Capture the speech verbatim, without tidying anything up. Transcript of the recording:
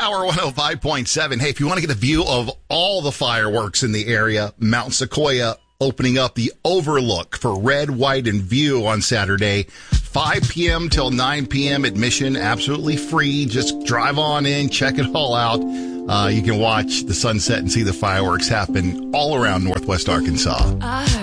Power one oh five point seven. Hey, if you want to get a view of all the fireworks in the area, Mount Sequoia opening up the overlook for Red, White, and View on Saturday, five p.m. till nine p.m. Admission absolutely free. Just drive on in, check it all out. Uh, you can watch the sunset and see the fireworks happen all around Northwest Arkansas.